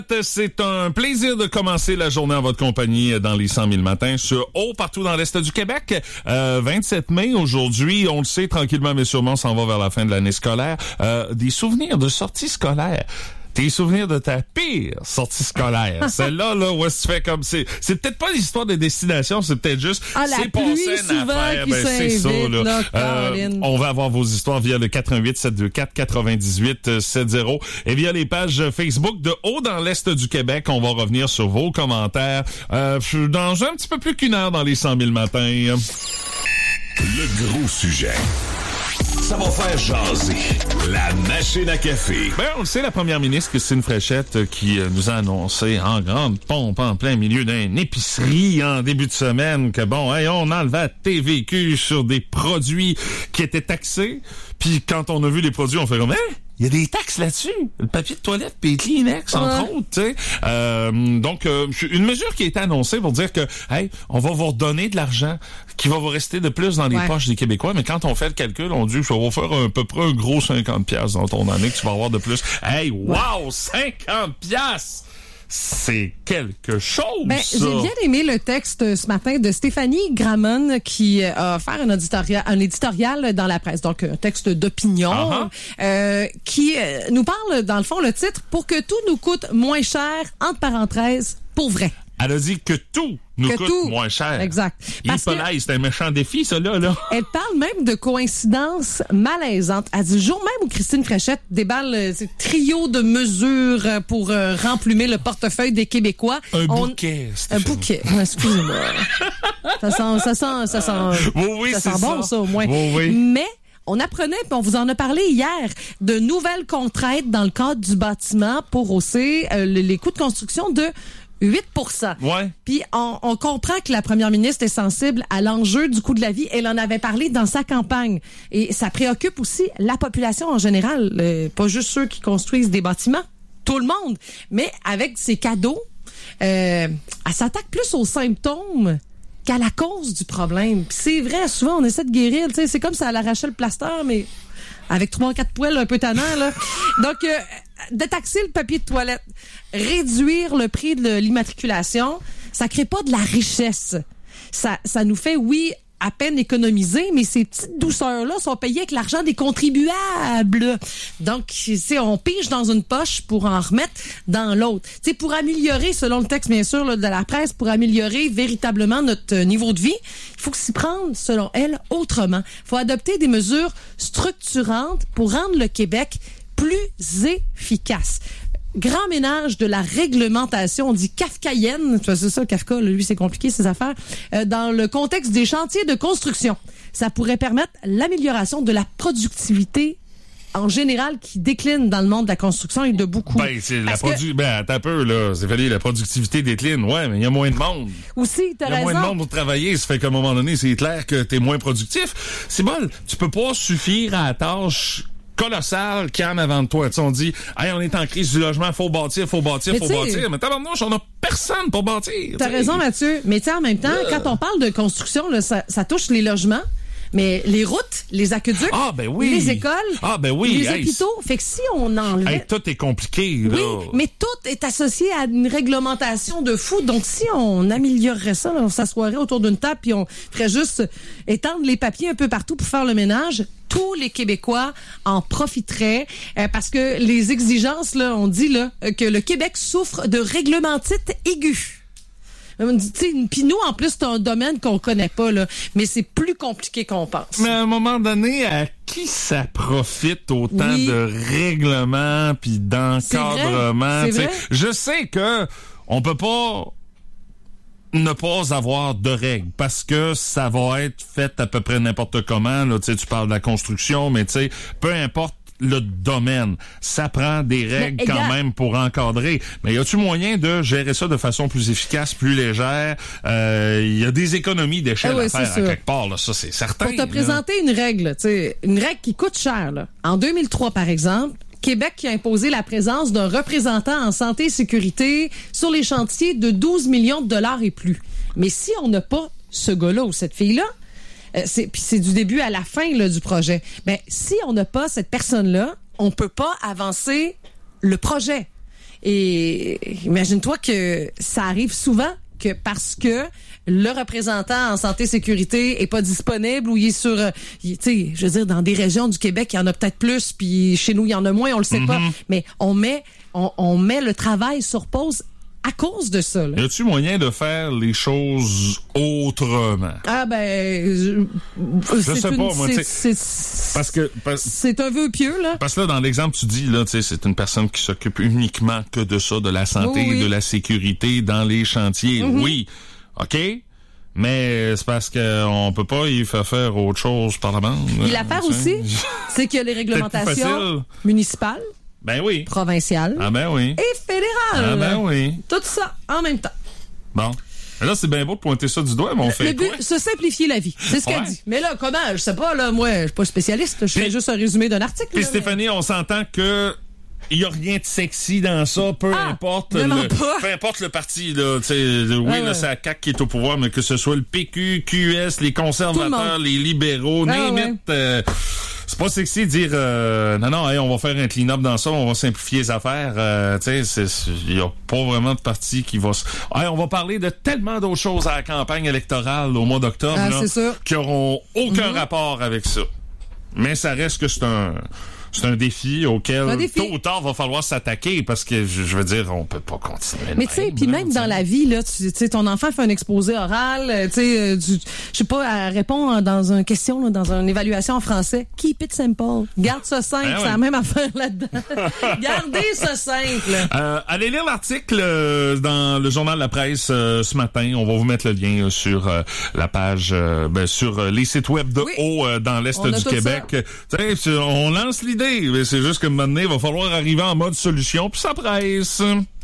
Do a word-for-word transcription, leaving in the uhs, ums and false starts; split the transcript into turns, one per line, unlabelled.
C'est un plaisir de commencer la journée en votre compagnie dans les cent mille matins sur haut partout dans l'Est du Québec. Euh, vingt-sept mai aujourd'hui, on le sait, tranquillement mais sûrement, on s'en va vers la fin de l'année scolaire. Euh, des souvenirs de sorties scolaires. Tes souvenirs de ta pire sortie scolaire. Celle-là, là, où est-ce que tu fais comme c'est, c'est peut-être pas l'histoire de destination, c'est peut-être juste,
ah, la
c'est passé une affaire, ben, c'est ça, là.
là
euh, on va avoir vos histoires via le quatre un huit sept deux quatre quatre-vingt-dix-huit soixante et via les pages Facebook de Haut dans l'Est du Québec. On va revenir sur vos commentaires, euh, dans un petit peu plus qu'une heure dans les cent mille matins.
Le gros sujet. Ça va faire jaser. La machine à café.
Ben, on le sait, la première ministre, Christine Fréchette, qui nous a annoncé en grande pompe, en plein milieu d'une épicerie en début de semaine, que bon, hey, on enlevait la T V Q sur des produits qui étaient taxés. Puis quand on a vu les produits, on fait comme, hein? Il y a des taxes là-dessus. Le papier de toilette puis les Kleenex, entre ouais. autres, tu sais. Euh, donc, euh, une mesure qui a été annoncée pour dire que, hey, on va vous redonner de l'argent qui va vous rester de plus dans les ouais. poches des Québécois. Mais quand on fait le calcul, on dit que ça va faire à peu près un gros cinquante piastres dans ton année que tu vas avoir de plus. Hey, wow! Ouais. cinquante piastres! C'est quelque chose,
ben,
ça.
J'ai bien aimé le texte ce matin de Stéphanie Gramont qui a fait un éditorial, un éditorial dans la presse, donc un texte d'opinion uh-huh. euh, qui nous parle, dans le fond, le titre « Pour que tout nous coûte moins cher, entre parenthèses, pour vrai ».
Elle a dit que tout nous
que
coûte
tout.
moins cher.
Exact.
Parce que c'est un méchant défi, ça, là, là.
Elle parle même de coïncidences malaisantes. Elle dit, le jour même où Christine Fréchette déballe euh, ce trio de mesures pour euh, remplumer le portefeuille des Québécois.
Un
on...
bouquet.
Un bouquet. Excusez-moi. ça sent, ça sent, ça sent,
oui, oui,
ça
c'est
sent bon,
ça.
ça, au moins.
Oui, oui.
Mais, on apprenait, puis on vous en a parlé hier, de nouvelles contraintes dans le cadre du bâtiment pour hausser euh, les coûts de construction de huit pour cent.
Ouais.
Puis on, on comprend que la première ministre est sensible à l'enjeu du coût de la vie. Elle en avait parlé dans sa campagne. Et ça préoccupe aussi la population en général. Euh, pas juste ceux qui construisent des bâtiments. Tout le monde. Mais avec ses cadeaux, euh, elle s'attaque plus aux symptômes qu'à la cause du problème. Puis c'est vrai, souvent on essaie de guérir. Tu sais, c'est comme si elle arrachait le plaster, mais avec trois ou quatre poils un peu tannants, là. Donc, euh, détaxer le papier de toilette, réduire le prix de l'immatriculation, ça crée pas de la richesse. Ça, ça nous fait, oui, à peine économiser, mais ces petites douceurs-là sont payées avec l'argent des contribuables. Donc, c'est on pige dans une poche pour en remettre dans l'autre. C'est pour améliorer, selon le texte, bien sûr, là, de la presse, pour améliorer véritablement notre niveau de vie, il faut s'y prendre, selon elle, autrement. Il faut adopter des mesures structurantes pour rendre le Québec plus efficace. Grand ménage de la réglementation, on dit kafkaïenne, c'est ça, Kafka, lui, c'est compliqué, ces affaires, euh, dans le contexte des chantiers de construction. Ça pourrait permettre l'amélioration de la productivité en général qui décline dans le monde de la construction et de beaucoup.
Ben, c'est la produ... Ben, attends un peu, là. C'est fallu, la productivité décline. Ouais, mais il y a moins de monde.
Aussi, t'as raison.
Il y a moins de monde pour travailler. Ça fait qu'à un moment donné, c'est clair que t'es moins productif. C'est bon. Tu peux pas suffire à la tâche colossal qu'il y en a avant de toi. Tu sais, on dit, hey, on est en crise du logement, faut bâtir, faut bâtir, mais faut bâtir. Mais tabarnouche, on a personne pour bâtir.
T'as
t'sais.
raison, Mathieu. Mais tu sais, en même temps, euh... quand on parle de construction, là, ça, ça touche les logements. Mais les routes, les aqueducs,
ah, ben oui.
les écoles,
ah, ben oui.
les
hey,
hôpitaux. Fait que si on enlevait...
Hey, tout est compliqué, là.
Oui, mais tout est associé à une réglementation de fou. Donc, si on améliorerait ça, là, on s'assoirait autour d'une table puis on ferait juste étendre les papiers un peu partout pour faire le ménage, tous les Québécois en profiteraient euh, parce que les exigences, là, on dit là que le Québec souffre de réglementite aiguë. Puis nous, en plus, c'est un domaine qu'on connaît pas, là, mais c'est plus compliqué qu'on pense.
Mais à un moment donné, à qui ça profite autant oui. de règlements puis d'encadrement?
C'est vrai. C'est vrai.
Je sais que on peut pas ne pas avoir de règles parce que ça va être fait à peu près n'importe comment. Là, tu parles de la construction, mais tu sais, peu importe le domaine, ça prend des règles mais, quand même pour encadrer. Mais y a-tu moyen de gérer ça de façon plus efficace, plus légère? Il euh, y a des économies d'échelle ah oui, à faire à quelque part, là, ça c'est certain.
Pour te là. présenter une règle, tu sais, une règle qui coûte cher. Là. En deux mille trois, par exemple, Québec qui a imposé la présence d'un représentant en santé et sécurité sur les chantiers de douze millions de dollars et plus. Mais si on n'a pas ce gars-là ou cette fille-là, Euh, c'est, puis c'est du début à la fin là, du projet. Ben, si on n'a pas cette personne-là, on peut pas avancer le projet. Et imagine-toi que ça arrive souvent que parce que le représentant en santé-sécurité est pas disponible ou il est sur, tu sais, je veux dire, dans des régions du Québec, il y en a peut-être plus, puis chez nous, il y en a moins, on le sait mm-hmm. pas. Mais on met, on, on met le travail sur pause à cause de ça. Là.
Y a-tu moyen de faire les choses autrement?
Ah ben, je,
je sais
une,
pas, moi,
c'est,
tu sais,
c'est,
parce que parce,
c'est un vœu pieux là.
Parce que là, dans l'exemple tu dis là, tu sais, c'est une personne qui s'occupe uniquement que de ça, de la santé,
oui, oui.
de la sécurité dans les chantiers. Mm-hmm. Oui, ok. Mais c'est parce que on peut pas y faire faire autre chose par la bande.
Puis l'affaire aussi, c'est qu'il y a les réglementations municipales.
Ben oui.
Provinciales.
Ah ben oui.
Et fédérales.
Ah ben oui.
Tout ça en même temps.
Bon. Là, c'est bien beau de pointer ça du doigt, mais on
le,
fait
le but,
quoi?
se simplifier la vie. C'est ce ouais. qu'elle dit. Mais là, comment? Je sais pas, là, moi, je suis pas spécialiste. Je fais juste un résumé d'un article.
Puis
là,
Stéphanie, mais... on s'entend que il y a rien de sexy dans ça, peu
ah,
importe le, peu importe le parti là, tu sais, oui ouais, là ouais. c'est la C A Q qui est au pouvoir, mais que ce soit le P Q, Q S, les conservateurs, les libéraux, ah, name ouais. it, euh, c'est pas sexy de dire euh, non non, hey, on va faire un clean-up dans ça, on va simplifier les affaires, euh, tu sais, il y a pas vraiment de parti qui va hey, on va parler de tellement d'autres choses à la campagne électorale au mois d'octobre
ah,
là, qui auront aucun mm-hmm. rapport avec ça. Mais ça reste que c'est un C'est un défi auquel, un défi. tôt ou tard, va falloir s'attaquer parce que, je, je veux dire, on peut pas continuer.
Mais tu sais, puis même dans la vie, là, tu sais, ton enfant fait un exposé oral, tu sais, je sais pas, elle répond dans une question, là, dans une évaluation en français. Keep it simple. Garde ça simple. Ah, c'est ouais. la même affaire là-dedans. Gardez ça simple.
Euh, allez lire l'article euh, dans le journal La Presse euh, ce matin. On va vous mettre le lien euh, sur euh, la page, euh, ben, sur euh, les sites web de oui. haut euh, dans l'Est du Québec. Tu sais, on lance l'idée. Mais c'est juste que maintenant, il va falloir arriver en mode solution, puis ça presse.